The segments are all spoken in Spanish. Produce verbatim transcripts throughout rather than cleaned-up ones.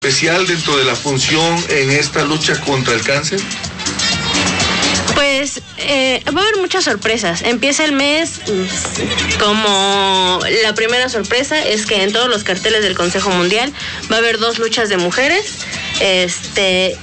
especial dentro de la función en esta lucha contra el cáncer? Pues eh, va a haber muchas sorpresas. Empieza el mes, como la primera sorpresa es que en todos los carteles del Consejo Mundial va a haber dos luchas de mujeres. Este...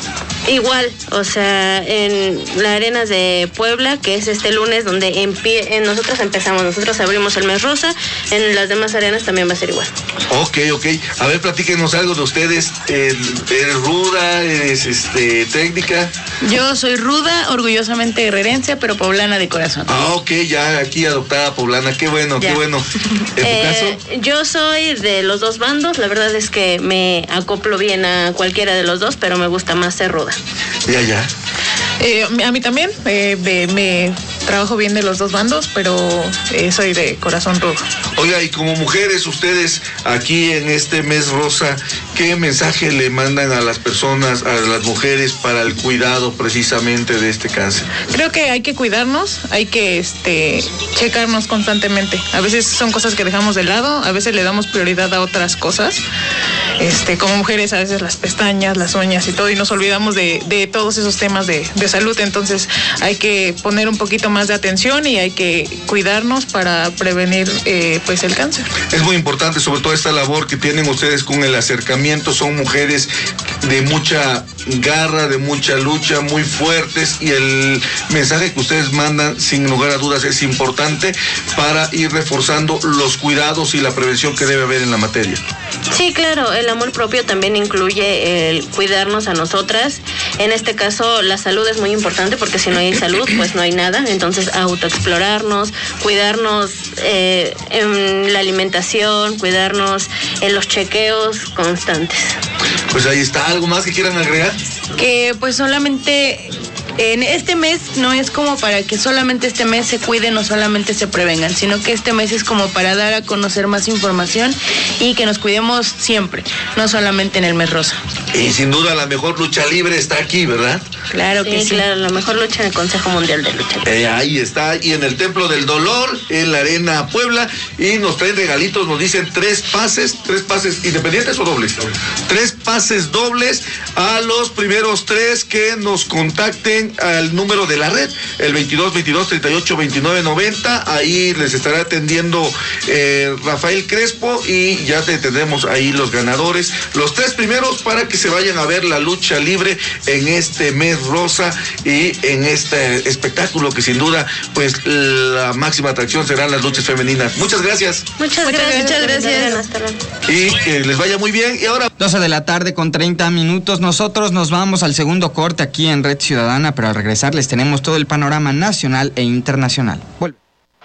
Igual, o sea, en la Arenas de Puebla, que es este lunes donde empie- en nosotros empezamos, nosotros abrimos el mes rosa, en las demás arenas también va a ser igual. Ok, ok. A ver, platíquenos algo de ustedes. ¿Eres ruda? ¿Eres este, técnica? Yo soy ruda, orgullosamente guerrerense, pero poblana de corazón. Ah, ok, ya aquí adoptada poblana. Qué bueno, ya. qué bueno. ¿En eh, tu caso? Yo soy de los dos bandos, la verdad es que me acoplo bien a cualquiera de los dos, pero me gusta más ser ruda. Ya, ya. Eh, a mí también, eh, me, me trabajo bien de los dos bandos, pero eh, soy de corazón rudo. Oiga, y como mujeres, ustedes aquí en este mes rosa, ¿qué mensaje le mandan a las personas, a las mujeres para el cuidado precisamente de este cáncer? Creo que hay que cuidarnos, hay que este, checarnos constantemente. A veces son cosas que dejamos de lado, a veces le damos prioridad a otras cosas. Este, como mujeres a veces las pestañas, las uñas y todo, y nos olvidamos de, de todos esos temas de, de salud. Entonces hay que poner un poquito más de atención y hay que cuidarnos para prevenir eh, pues el cáncer. Es muy importante, sobre todo esta labor que tienen ustedes con el acercamiento. Son mujeres de mucha garra, de mucha lucha, muy fuertes, y el mensaje que ustedes mandan sin lugar a dudas es importante para ir reforzando los cuidados y la prevención que debe haber en la materia. Sí, claro, el amor propio también incluye el cuidarnos a nosotras. En este caso, la salud es muy importante porque si no hay salud, pues no hay nada. Entonces, autoexplorarnos, cuidarnos eh, en la alimentación, cuidarnos en los chequeos constantes. Pues ahí está. ¿Algo más que quieran agregar? Que pues solamente en este mes no es como para que solamente este mes se cuiden o solamente se prevengan, sino que este mes es como para dar a conocer más información y que nos cuidemos siempre, no solamente en el mes rosa. Y sin duda la mejor lucha libre está aquí, ¿verdad? Claro Sí, que sí. claro, la mejor lucha en el Consejo Mundial de Lucha. Eh, ahí está, y en el Templo del Dolor, en la Arena Puebla, y nos traen regalitos, nos dicen tres pases, tres pases independientes o dobles, tres pases dobles a los primeros tres que nos contacten al número de la red, el veintidós veintidós treinta y ocho veintinueve noventa. Ahí les estará atendiendo eh, Rafael Crespo, y ya te tendremos ahí los ganadores, los tres primeros, para que se vayan a ver la lucha libre en este mes rosa y en este espectáculo que sin duda pues la máxima atracción serán las luchas femeninas. Muchas gracias. Muchas, Muchas gracias. muchas gracias. Hasta luego. Y que les vaya muy bien. Y ahora doce de la tarde con treinta minutos. Nosotros nos vamos al segundo corte aquí en Red Ciudadana, pero al regresar les tenemos todo el panorama nacional e internacional. Vuelve.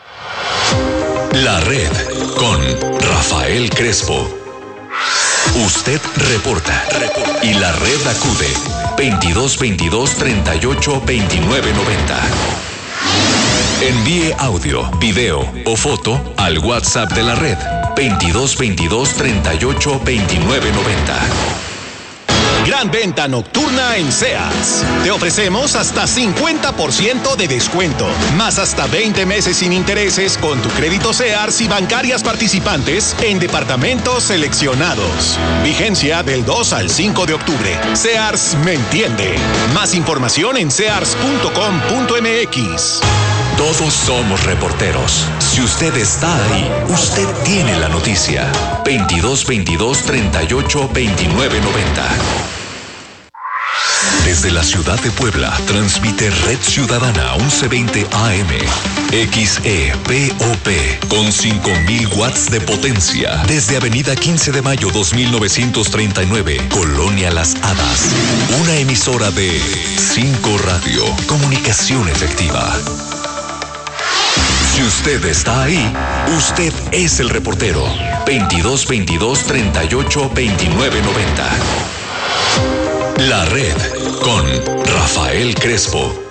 La Red con Rafael Crespo. Usted reporta, reporta y la red acude. veintidós veintidós treinta y ocho veintinueve noventa. Envíe audio, video o foto al WhatsApp de la red veintidós veintidós treinta y ocho veintinueve noventa. Gran venta nocturna en Sears. Te ofrecemos hasta cincuenta por ciento de descuento, más hasta veinte meses sin intereses con tu crédito Sears y bancarias participantes en departamentos seleccionados. Vigencia del dos al cinco de octubre. Sears me entiende. Más información en sears punto com punto m x. Todos somos reporteros. Si usted está ahí, usted tiene la noticia. veintidós veintidós treinta y ocho veintinueve noventa. Desde la ciudad de Puebla, transmite Red Ciudadana once veinte A M. X E P O P con cinco mil watts de potencia. Desde Avenida quince de mayo dos mil novecientos treinta y nueve, Colonia Las Hadas. Una emisora de cinco Radio. Comunicación efectiva. Si usted está ahí, usted es el reportero. veintidós veintidós treinta y ocho veintinueve noventa. La Red con Rafael Crespo.